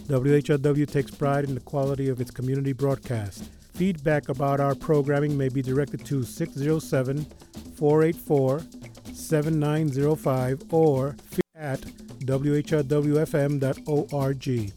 WHRW takes pride in the quality of its community broadcast. Feedback about our programming may be directed to 607 484 7905 or at whrwfm.org.